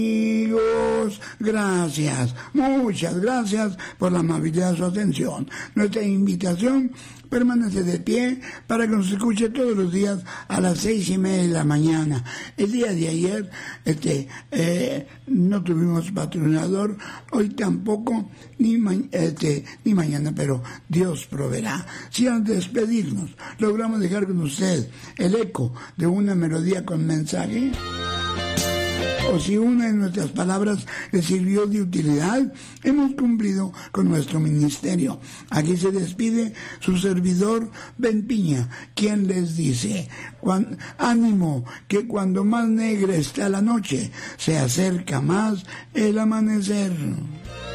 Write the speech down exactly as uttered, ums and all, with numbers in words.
Amigos, gracias, muchas gracias por la amabilidad de su atención. Nuestra invitación permanece de pie para que nos escuche todos los días a las seis y media de la mañana. El día de ayer este, eh, no tuvimos patrocinador, hoy tampoco, ni, ma este, ni mañana, pero Dios proveerá. Si antes de despedirnos logramos dejar con usted el eco de una melodía con mensaje, o si una de nuestras palabras le sirvió de utilidad, hemos cumplido con nuestro ministerio. Aquí se despide su servidor Ben Piña, quien les dice, ánimo, que cuando más negra está la noche, se acerca más el amanecer.